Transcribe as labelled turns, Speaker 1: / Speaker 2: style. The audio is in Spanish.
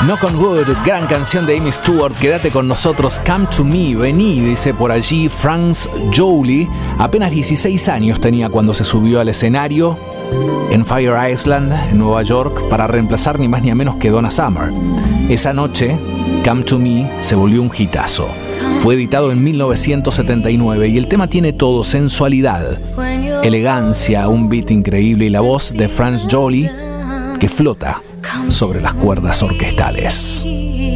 Speaker 1: Knock on Wood, gran canción de Amy Stewart. Quédate con nosotros, Come to Me, vení, dice por allí Franz Jolie. Apenas 16 años tenía cuando se subió al escenario en Fire Island, en Nueva York, para reemplazar ni más ni menos que Donna Summer. Esa noche, Come to Me se volvió un hitazo. Fue editado en 1979 y el tema tiene todo: sensualidad, elegancia, un beat increíble y la voz de Franz Jolie que flota sobre las cuerdas orquestales.